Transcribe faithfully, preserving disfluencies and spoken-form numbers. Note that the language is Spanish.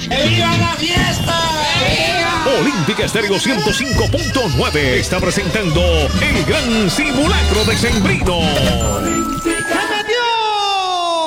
¡Que viva la fiesta! Olímpica Estéreo ciento cinco punto nueve está presentando el gran simulacro decembrino.